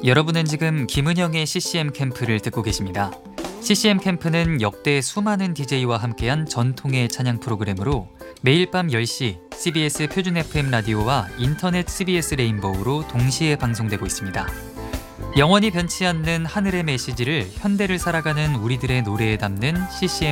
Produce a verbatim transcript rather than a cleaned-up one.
여러분은 지금 김은영의 씨씨엠 캠프를 듣고 계십니다. 씨씨엠 캠프는 역대 수많은 디제이와 함께한 전통의 찬양 프로그램으로 매일 밤 열 시 씨비에스 표준 에프엠 라디오와 인터넷 씨비에스 레인보우로 동시에 방송되고 있습니다. 영원히 변치 않는 하늘의 메시지를 현대를 살아가는 우리들의 노래에 담는 씨씨엠